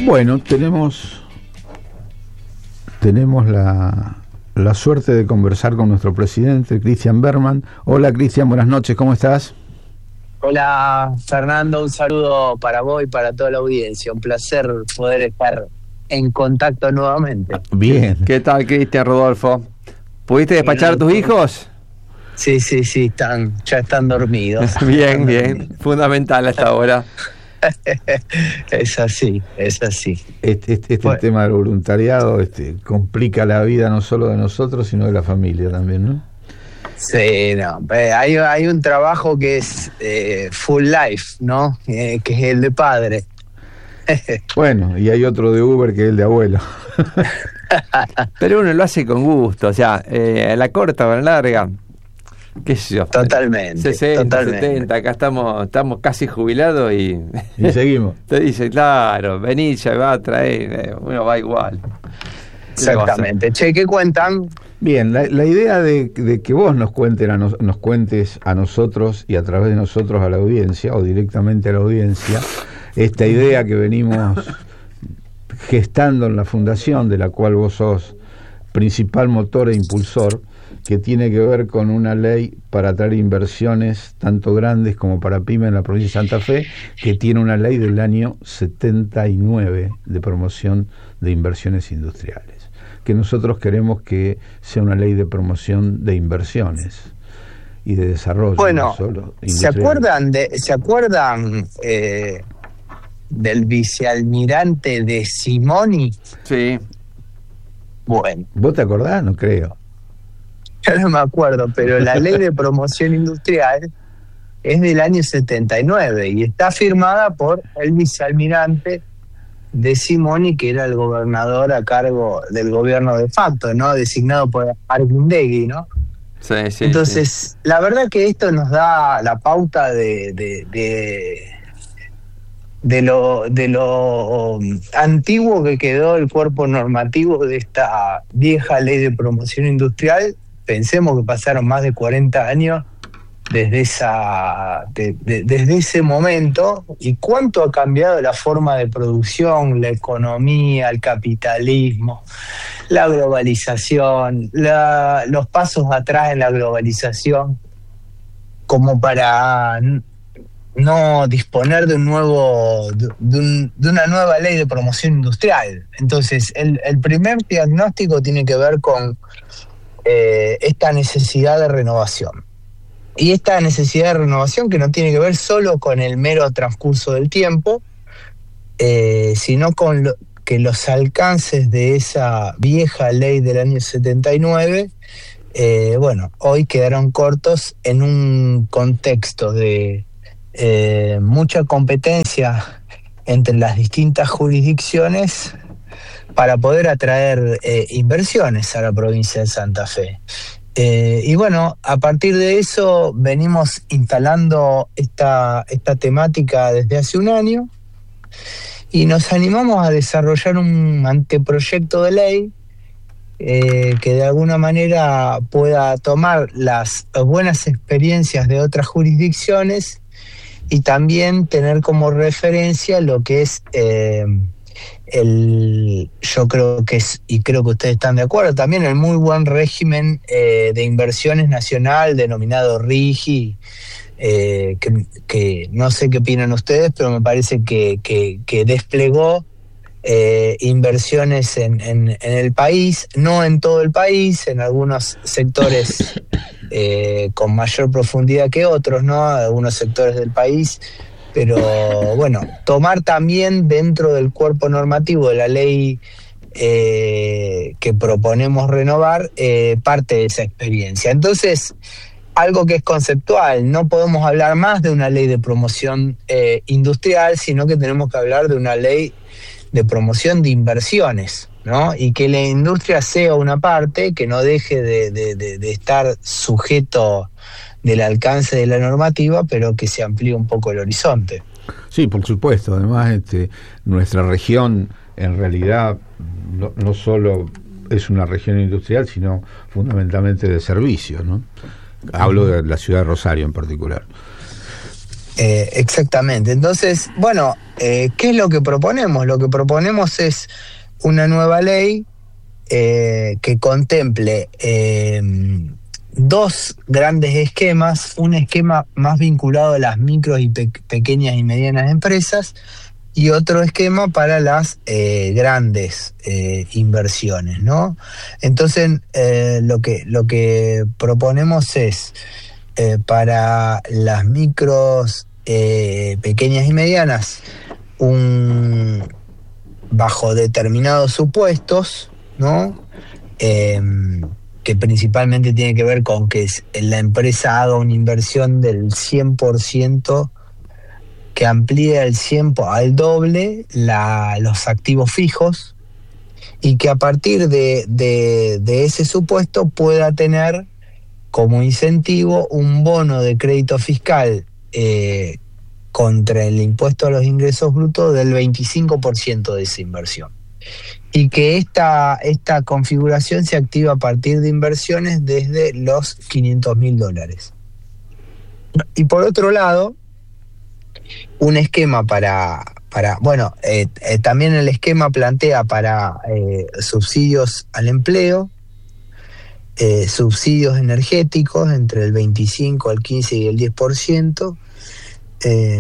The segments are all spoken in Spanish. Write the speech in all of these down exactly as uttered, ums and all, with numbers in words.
Bueno, tenemos tenemos la, la suerte de conversar con nuestro presidente, Cristian Berman. Hola, Cristian, buenas noches, ¿cómo estás? Hola, Fernando, un saludo para vos y para toda la audiencia. Un placer poder estar en contacto nuevamente. Bien. ¿Qué tal, Cristian, Rodolfo? ¿Pudiste despachar a tus hijos? Sí, sí, sí, están, ya están dormidos. Bien, están bien. dormidos. Fundamental hasta ahora. Es así, es así. Este, este, este Bueno. tema del voluntariado este, complica la vida no solo de nosotros, sino de la familia también, ¿no? Sí, no, eh, hay, hay un trabajo que es eh, full life, ¿no? Eh, que es el de padre. Bueno, y hay otro de Uber que es el de abuelo. Pero uno lo hace con gusto, o sea, eh, a la corta o a la larga, qué sé yo. Totalmente, sesenta, totalmente. setenta, acá estamos estamos casi jubilados y... Y seguimos. Te dice, claro, vení, ya va a traer, eh, uno va igual. Exactamente. Che, ¿qué cuentan? Bien, la, la idea de, de que vos nos, cuenten a nos, nos cuentes a nosotros y a través de nosotros a la audiencia, o directamente a la audiencia, esta idea que venimos gestando en la fundación, de la cual vos sos principal motor e impulsor, que tiene que ver con una ley para atraer inversiones tanto grandes como para pymes en la provincia de Santa Fe, que tiene una ley del año setenta y nueve de promoción de inversiones industriales, que nosotros queremos que sea una ley de promoción de inversiones y de desarrollo. Bueno, no solo ¿se industrial. acuerdan de, se acuerdan eh, del vicealmirante de Simoni? Sí. Bueno, ¿Vos te acordás? No creo. yo no me acuerdo, pero la ley de promoción industrial es del año setenta y nueve y está firmada por el vicealmirante de Simoni, que era el gobernador a cargo del gobierno de facto, ¿no? Designado por Arguindegui, ¿no? Sí, sí. Entonces, sí. la verdad que esto nos da la pauta de, de, de, de lo, de lo antiguo que quedó el cuerpo normativo de esta vieja ley de promoción industrial. Pensemos que pasaron más de cuarenta años desde esa de, de, desde ese momento, y cuánto ha cambiado la forma de producción, la economía, el capitalismo, la globalización, la, los pasos atrás en la globalización, como para no disponer de un nuevo de, un, de una nueva ley de promoción industrial. Entonces, el, el primer diagnóstico tiene que ver con eh, esta necesidad de renovación. Y esta necesidad de renovación que no tiene que ver solo con el mero transcurso del tiempo, eh, sino con lo, que los alcances de esa vieja ley del año setenta y nueve, eh, bueno, hoy quedaron cortos en un contexto de eh, mucha competencia entre las distintas jurisdicciones para poder atraer eh, inversiones a la provincia de Santa Fe. Eh, y bueno, a partir de eso venimos instalando esta, esta temática desde hace un año y nos animamos a desarrollar un anteproyecto de ley eh, que de alguna manera pueda tomar las buenas experiencias de otras jurisdicciones y también tener como referencia lo que es eh, el, yo creo que es, y creo que ustedes están de acuerdo, también el muy buen régimen eh, de inversiones nacional denominado RIGI, eh, que, que no sé qué opinan ustedes, pero me parece que, que, que desplegó eh, inversiones en, en, en el país, no en todo el país, en algunos sectores eh, con mayor profundidad que otros, ¿no? Algunos sectores del país. Pero bueno, tomar también dentro del cuerpo normativo de la ley eh, que proponemos renovar eh, parte de esa experiencia. Entonces, algo que es conceptual, no podemos hablar más de una ley de promoción eh, industrial, sino que tenemos que hablar de una ley de promoción de inversiones, ¿no? Y que la industria sea una parte, que no deje de, de, de, de estar sujeto del alcance de la normativa, pero que se amplíe un poco el horizonte. Sí, por supuesto. Además, este, nuestra región en realidad no, no solo es una región industrial, sino fundamentalmente de servicios, ¿no? Hablo de la ciudad de Rosario en particular. Eh, exactamente. Entonces, bueno, eh, ¿qué es lo que proponemos? Lo que proponemos es una nueva ley eh, que contemple eh, dos grandes esquemas, un esquema más vinculado a las micros y pe- pequeñas y medianas empresas y otro esquema para las eh, grandes eh, inversiones, ¿no? Entonces, eh, lo que, lo que proponemos es eh, para las micros, eh, pequeñas y medianas, un bajo determinados supuestos, ¿no? Eh, que principalmente tiene que ver con que la empresa haga una inversión del cien por ciento, que amplíe al cien por ciento, al doble la, los activos fijos, y que a partir de, de, de ese supuesto pueda tener como incentivo un bono de crédito fiscal eh, contra el impuesto a los ingresos brutos del veinticinco por ciento de esa inversión. Y que esta, esta configuración se activa a partir de inversiones desde los quinientos mil dólares. Y por otro lado, un esquema para, para bueno, eh, eh, también el esquema plantea para eh, subsidios al empleo, eh, subsidios energéticos entre el veinticinco, el quince y el diez por ciento, eh,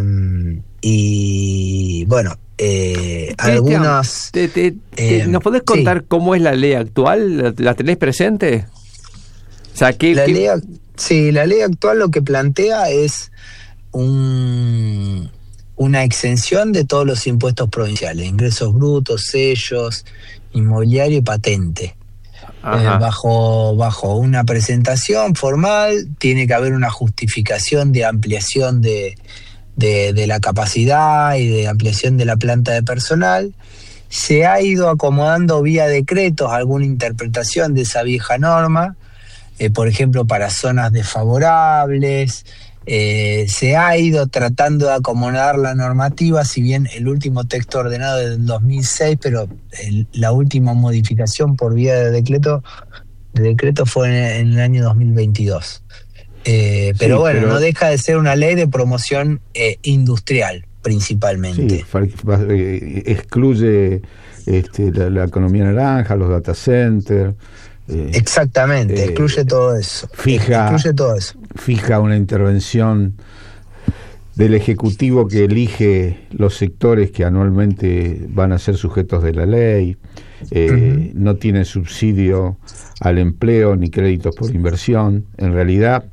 y bueno, eh, algunas... Te, te, te, eh, ¿Nos podés contar sí. cómo es la ley actual? ¿La, la tenés presente? O sea, ¿qué, la qué... Ley, sí, la ley actual lo que plantea es un, una exención de todos los impuestos provinciales, ingresos brutos, sellos, inmobiliario y patente. Eh, bajo, bajo una presentación formal tiene que haber una justificación de ampliación de, de, de la capacidad y de ampliación de la planta de personal. Se ha ido acomodando vía decretos alguna interpretación de esa vieja norma, eh, por ejemplo para zonas desfavorables. Eh, se ha ido tratando de acomodar la normativa, si bien el último texto ordenado es del dos mil seis, pero el, la última modificación por vía de decreto, de decreto fue en, en el año dos mil veintidós. Eh, pero sí, bueno, pero... no deja de ser una ley de promoción eh, industrial, principalmente. Sí, excluye este, la, la economía naranja, los data centers. Eh, Exactamente, eh, excluye todo eso. Fija, excluye todo eso. Fija una intervención del Ejecutivo que elige los sectores que anualmente van a ser sujetos de la ley. Eh, uh-huh. No tiene subsidio al empleo ni créditos por inversión. En realidad,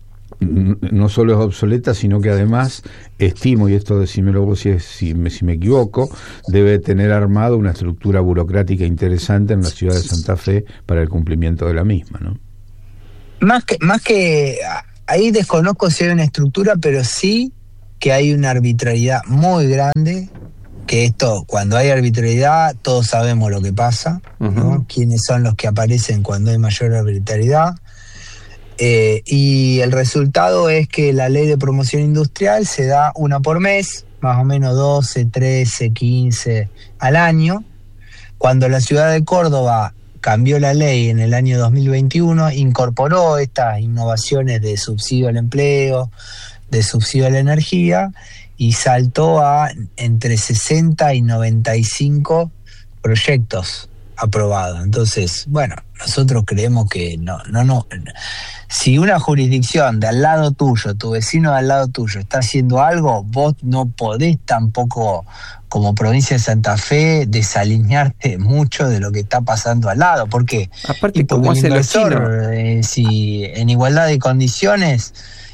no solo es obsoleta, sino que además, estimo, y esto decímelo vos si, es, si, me, si me equivoco, debe tener armado una estructura burocrática interesante en la ciudad de Santa Fe para el cumplimiento de la misma, ¿no? Más que, más que ahí desconozco si hay una estructura, pero sí que hay una arbitrariedad muy grande, que esto, cuando hay arbitrariedad, todos sabemos lo que pasa, uh-huh. ¿no? Quiénes son los que aparecen cuando hay mayor arbitrariedad. Eh, y el resultado es que la ley de promoción industrial se da una por mes, más o menos doce, trece, quince al año. Cuando la ciudad de Córdoba cambió la ley en el año dos mil veintiuno, incorporó estas innovaciones de subsidio al empleo, de subsidio a la energía, y saltó a entre sesenta y noventa y cinco proyectos aprobados. Entonces, bueno, nosotros creemos que no, no, no. Si una jurisdicción de al lado tuyo, tu vecino de al lado tuyo, está haciendo algo, vos no podés tampoco, como provincia de Santa Fe, desalinearte mucho de lo que está pasando al lado. ¿Por qué? Aparte, y como hace los chinos. Eh, si en igualdad de condiciones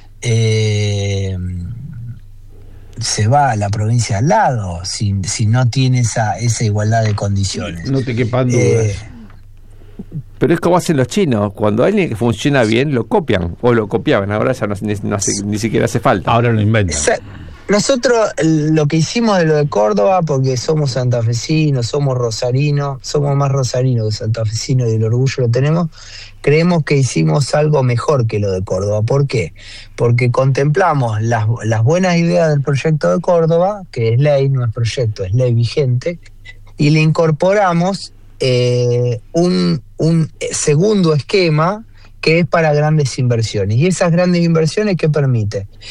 eh, se va a la provincia al lado, si, si no tiene esa, esa igualdad de condiciones. No te quepan dudas. Eh, Pero es como hacen los chinos, cuando alguien que funciona bien lo copian, o lo copiaban, ahora ya no, no, no hace, ni siquiera hace falta. Ahora lo inventan. Nosotros lo que hicimos de lo de Córdoba, porque somos santafesinos, somos rosarinos, somos más rosarinos que santafesinos y el orgullo lo tenemos, creemos que hicimos algo mejor que lo de Córdoba. ¿Por qué? Porque contemplamos las, las buenas ideas del proyecto de Córdoba, que es ley, no es proyecto, es ley vigente, y le incorporamos eh, un, un segundo esquema que es para grandes inversiones. Y esas grandes inversiones, ¿qué permite?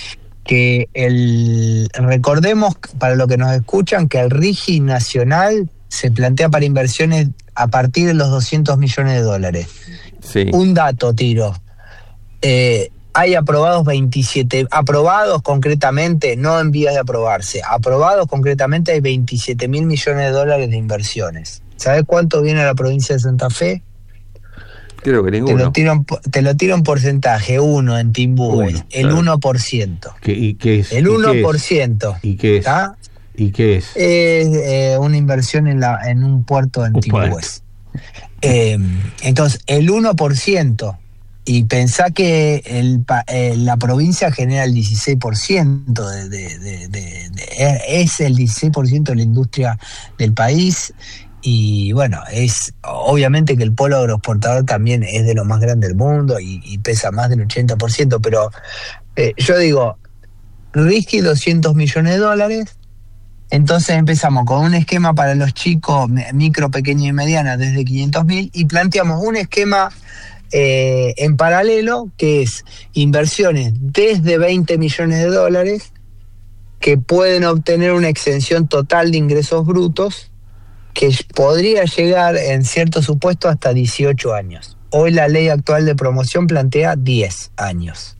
que el recordemos, para los que nos escuchan, que el RIGI nacional se plantea para inversiones a partir de los doscientos millones de dólares. Sí. Un dato tiro. Eh, hay aprobados veintisiete, aprobados concretamente, no en vías de aprobarse, aprobados concretamente hay veintisiete mil millones de dólares de inversiones. ¿Sabes cuánto viene a la provincia de Santa Fe? Creo que ninguno. Te lo tiro en, te lo tiro en porcentaje, uno en Timbúes, Uno, el claro. uno por ciento. ¿Qué, ¿Y qué es? El ¿Y uno qué es? por ciento. ¿Y qué es? ¿Está? ¿Y qué es? Es eh, una inversión en, la, en un puerto en Un Timbúes. Eh, entonces, el uno por ciento. Y pensá que el, eh, la provincia genera el dieciséis por ciento, de, de, de, de, de, es el dieciséis por ciento de la industria del país. Y bueno, es obviamente que el polo agroexportador también es de lo más grande del mundo y, y pesa más del ochenta por ciento, pero eh, yo digo, RIGI doscientos millones de dólares, entonces empezamos con un esquema para los chicos, micro, pequeño y mediana desde quinientos mil y planteamos un esquema eh, en paralelo que es inversiones desde veinte millones de dólares que pueden obtener una exención total de ingresos brutos que podría llegar en cierto supuesto hasta dieciocho años. Hoy la ley actual de promoción plantea diez años.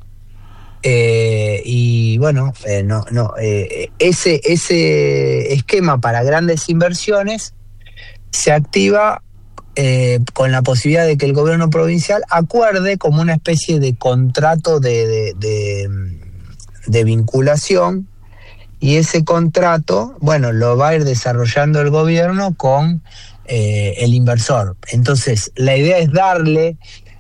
Eh, y bueno, eh, no, no, eh, ese, ese esquema para grandes inversiones se activa eh, con la posibilidad de que el gobierno provincial acuerde como una especie de contrato de, de, de, de vinculación. Y ese contrato, bueno, lo va a ir desarrollando el gobierno con eh, el inversor. Entonces, la idea es darle,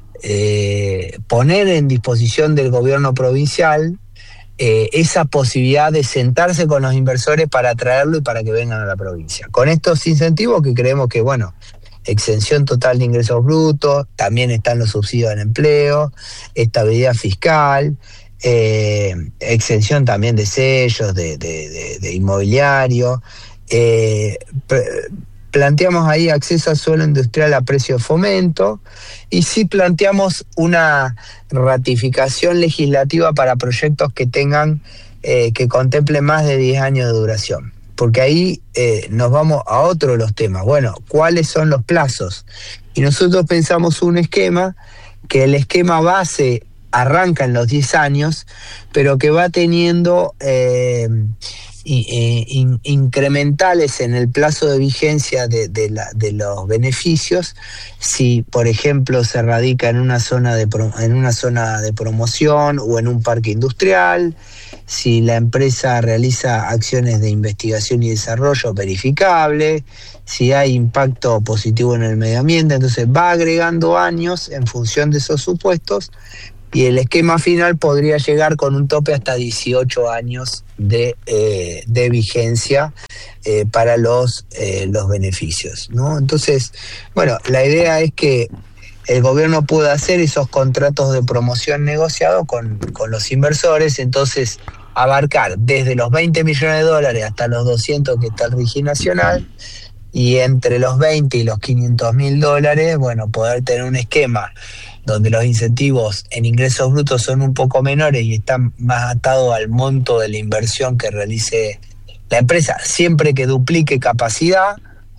eh, poner en disposición del gobierno provincial eh, esa posibilidad de sentarse con los inversores para atraerlo y para que vengan a la provincia. Con estos incentivos que creemos que, bueno, exención total de ingresos brutos, también están los subsidios al empleo, estabilidad fiscal, Eh, exención también de sellos, de, de, de, de inmobiliario. Eh, pre- planteamos ahí acceso al suelo industrial a precio de fomento y sí planteamos una ratificación legislativa para proyectos que tengan, eh, que contemplen más de diez años de duración. Porque ahí eh, nos vamos a otro de los temas. Bueno, ¿cuáles son los plazos? Y nosotros pensamos un esquema, que el esquema base arranca en los diez años, pero que va teniendo eh, eh, in, incrementales en el plazo de vigencia de, de, la, de los beneficios, si por ejemplo se radica en una zona de pro, en una zona de promoción o en un parque industrial, si la empresa realiza acciones de investigación y desarrollo verificable, si hay impacto positivo en el medio ambiente. Entonces va agregando años en función de esos supuestos. Y el esquema final podría llegar con un tope hasta dieciocho años de, eh, de vigencia eh, para los, eh, los beneficios, ¿no? Entonces, bueno, la idea es que el gobierno pueda hacer esos contratos de promoción negociados con, con los inversores, entonces abarcar desde los veinte millones de dólares hasta los doscientos que está el RIGI nacional, y entre los veinte y los quinientos mil dólares, bueno, poder tener un esquema donde los incentivos en ingresos brutos son un poco menores y están más atados al monto de la inversión que realice la empresa, siempre que duplique capacidad.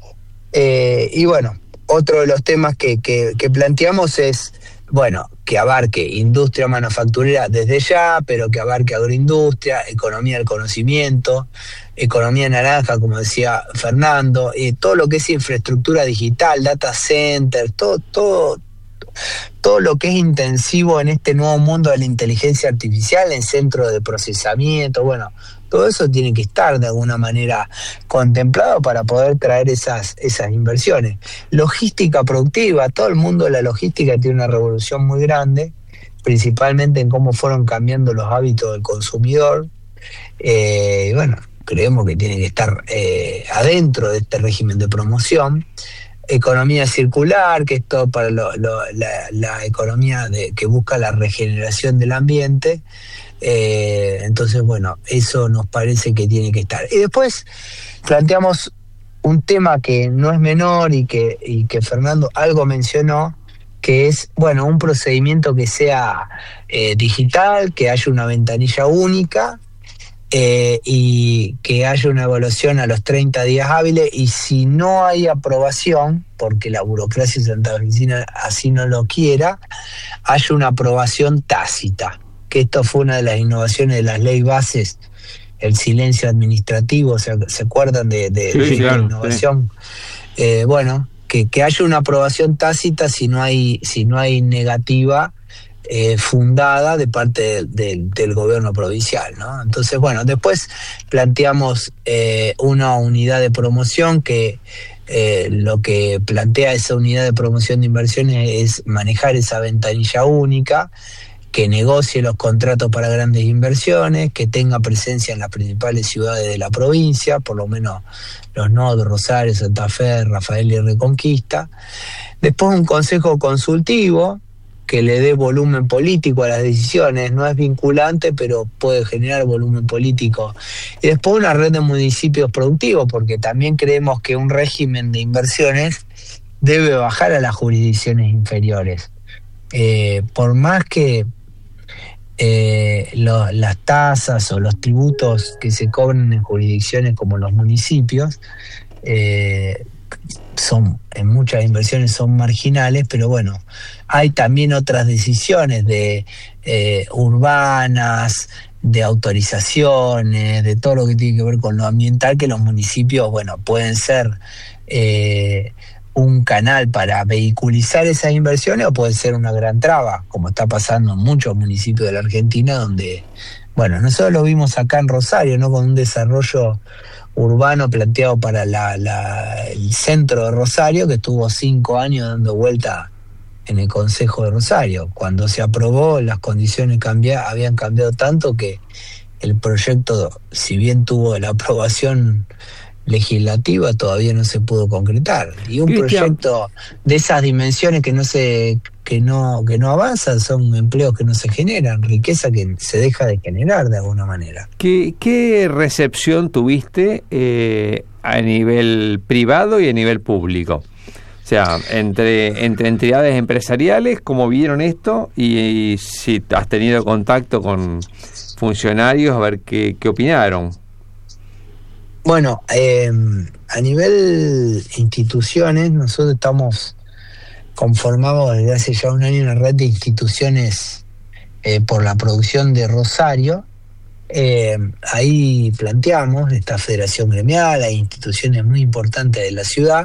Eh, y bueno, otro de los temas que, que, que planteamos es, bueno, que abarque industria manufacturera desde ya, pero que abarque agroindustria, economía del conocimiento, economía naranja, como decía Fernando, y todo lo que es infraestructura digital, data center, todo, todo, todo lo que es intensivo en este nuevo mundo de la inteligencia artificial, en centros de procesamiento. Bueno, todo eso tiene que estar de alguna manera contemplado para poder traer esas, esas inversiones. Logística productiva, todo el mundo de la logística tiene una revolución muy grande, principalmente en cómo fueron cambiando los hábitos del consumidor. Eh, y bueno, creemos que tiene que estar eh, adentro de este régimen de promoción. Economía circular, que es todo para lo, lo, la, la economía de, que busca la regeneración del ambiente. Eh, entonces, bueno, eso nos parece que tiene que estar. Y después planteamos un tema que no es menor y que, y que Fernando algo mencionó, que es, bueno, un procedimiento que sea eh, digital, que haya una ventanilla única eh, y que haya una evaluación a los treinta días hábiles, y si no hay aprobación, porque la burocracia santafesina así no lo quiera, haya una aprobación tácita, que esto fue una de las innovaciones de las leyes bases, el silencio administrativo, ¿se, ¿se acuerdan de, de, sí, de claro, la innovación? Sí. Eh, bueno, que, que haya una aprobación tácita si no hay, si no hay negativa eh, fundada de parte de, de, del gobierno provincial, ¿no? Entonces, bueno, después planteamos eh, una unidad de promoción que eh, lo que plantea esa unidad de promoción de inversiones es manejar esa ventanilla única, que negocie los contratos para grandes inversiones, que tenga presencia en las principales ciudades de la provincia, por lo menos los nodos, Rosario, Santa Fe, Rafael y Reconquista. Después un consejo consultivo que le dé volumen político a las decisiones, no es vinculante, pero puede generar volumen político. Y después una red de municipios productivos, porque también creemos que un régimen de inversiones debe bajar a las jurisdicciones inferiores. Eh, por más que Eh, lo, las tasas o los tributos que se cobran en jurisdicciones como los municipios eh, son, en muchas inversiones son marginales, pero bueno, hay también otras decisiones de eh, urbanas, de autorizaciones, de todo lo que tiene que ver con lo ambiental, que los municipios, bueno, pueden ser eh, un canal para vehiculizar esas inversiones, o puede ser una gran traba, como está pasando en muchos municipios de la Argentina, donde, bueno, nosotros lo vimos acá en Rosario, ¿no? Con un desarrollo urbano planteado para la, la, el centro de Rosario, que estuvo cinco años dando vuelta en el Consejo de Rosario. Cuando se aprobó, las condiciones cambia, habían cambiado tanto que el proyecto, si bien tuvo la aprobación legislativa, todavía no se pudo concretar. Y un Cristian, proyecto de esas dimensiones que no se que no que no avanzan, son empleos que no se generan, riqueza que se deja de generar de alguna manera. ¿Qué, qué recepción tuviste eh, a nivel privado y a nivel público? O sea, entre, entre entidades empresariales, ¿cómo vieron esto? Y, y si has tenido contacto con funcionarios, a ver qué, qué opinaron. Bueno, eh, a nivel instituciones, nosotros estamos conformados desde hace ya un año una red de instituciones eh, por la producción de Rosario. Eh, ahí planteamos esta federación gremial, hay instituciones muy importantes de la ciudad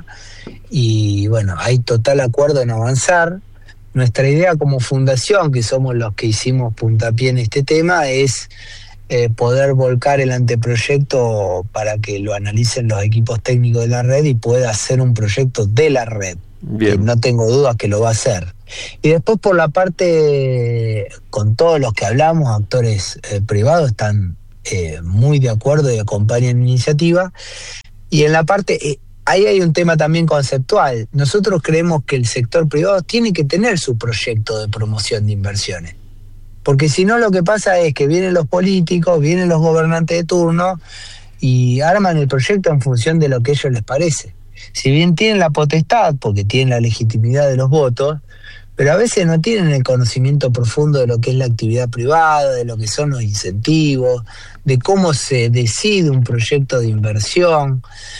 y bueno, hay total acuerdo en avanzar. Nuestra idea como fundación, que somos los que hicimos puntapié en este tema, es Eh, poder volcar el anteproyecto para que lo analicen los equipos técnicos de la red y pueda hacer un proyecto de la red. Bien. Que no tengo dudas que lo va a hacer. Y después por la parte, con todos los que hablamos, actores eh, privados están eh, muy de acuerdo y acompañan la iniciativa. Y en la parte, eh, ahí hay un tema también conceptual. Nosotros creemos que el sector privado tiene que tener su proyecto de promoción de inversiones. Porque si no, lo que pasa es que vienen los políticos, vienen los gobernantes de turno y arman el proyecto en función de lo que a ellos les parece. Si bien tienen la potestad, porque tienen la legitimidad de los votos, pero a veces no tienen el conocimiento profundo de lo que es la actividad privada, de lo que son los incentivos, de cómo se decide un proyecto de inversión.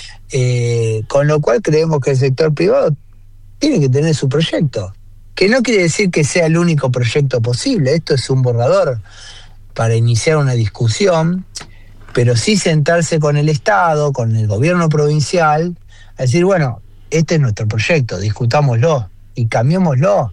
Eh, con lo cual creemos que el sector privado tiene que tener su proyecto. Que no quiere decir que sea el único proyecto posible, esto es un borrador para iniciar una discusión, pero sí sentarse con el Estado, con el gobierno provincial, a decir, bueno, este es nuestro proyecto, discutámoslo y cambiémoslo.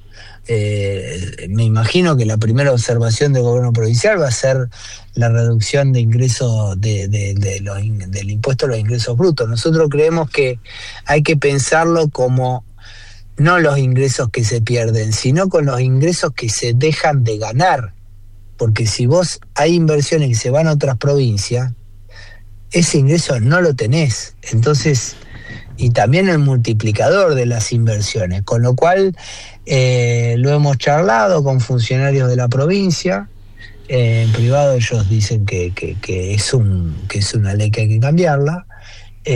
Eh, me imagino que la primera observación del gobierno provincial va a ser la reducción de ingresos de, de, de los, del impuesto a los ingresos brutos. Nosotros creemos que hay que pensarlo como no los ingresos que se pierden, sino con los ingresos que se dejan de ganar. Porque si vos hay inversiones que se van a otras provincias, ese ingreso no lo tenés. Entonces, y también el multiplicador de las inversiones. Con lo cual, eh, lo hemos charlado con funcionarios de la provincia. Eh, en privado ellos dicen que, que, que, es un, que es una ley que hay que cambiarla.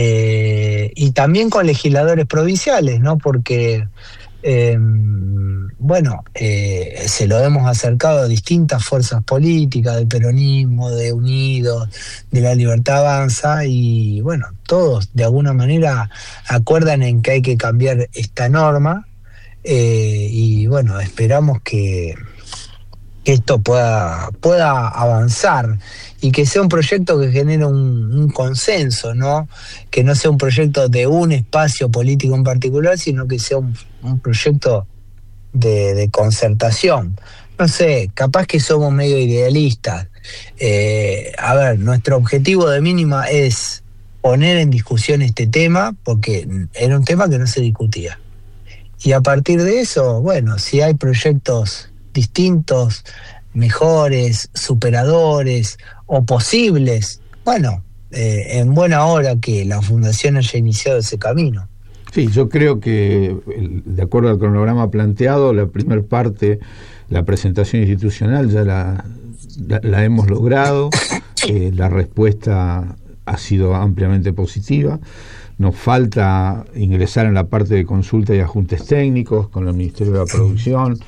Eh, y también con legisladores provinciales, ¿no? Porque eh, bueno, eh, se lo hemos acercado a distintas fuerzas políticas, del peronismo, de Unidos, de La Libertad Avanza, y bueno, todos de alguna manera acuerdan en que hay que cambiar esta norma, eh, y bueno, esperamos que, que esto pueda, pueda avanzar y que sea un proyecto que genere un, un consenso, ¿no? Que no sea un proyecto de un espacio político en particular, sino que sea un, un proyecto de, de concertación. No sé, capaz que somos medio idealistas. Eh, a ver, nuestro objetivo de mínima es poner en discusión este tema, porque era un tema que no se discutía. Y a partir de eso, bueno, si hay proyectos distintos, mejores, superadores o posibles, bueno, eh, en buena hora que la Fundación haya iniciado ese camino. Sí, yo creo que, de acuerdo al cronograma planteado, la primera parte, la presentación institucional, ya la, la, la hemos logrado. Eh, la respuesta ha sido ampliamente positiva. Nos falta ingresar en la parte de consulta y ajustes técnicos con el Ministerio de la Producción,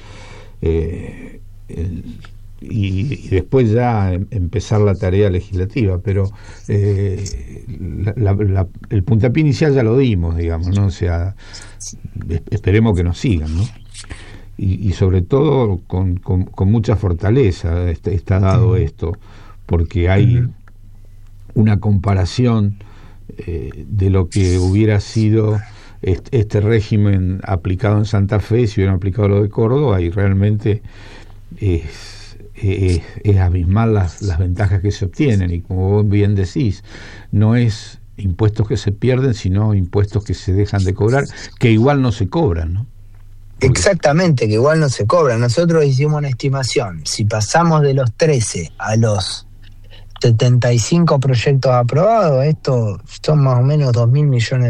eh, el, y, y después ya em, empezar la tarea legislativa, pero eh, la, la, la, el puntapié inicial ya lo dimos, digamos, ¿no? O sea, esperemos que nos sigan, ¿no? Y, y sobre todo con, con, con mucha fortaleza está, está dado esto, porque hay una comparación eh, de lo que hubiera sido este, este régimen aplicado en Santa Fe si hubieran aplicado lo de Córdoba, y realmente es, es, es abismal las, las ventajas que se obtienen. Y como vos bien decís, no es impuestos que se pierden, sino impuestos que se dejan de cobrar, que igual no se cobran, ¿no? Porque... Exactamente, que igual no se cobran. Nosotros hicimos una estimación. Si pasamos de los trece a los setenta y cinco proyectos aprobados, esto son más o menos dos mil millones de